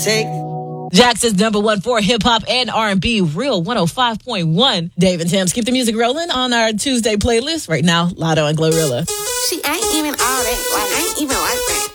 Jackson's number one for hip-hop and R&B, Real 105.1. Dave and Tim's keep the music rolling on our Tuesday playlist. Right now, Lotto and Glorilla. She ain't even all that. Like, ain't even like that.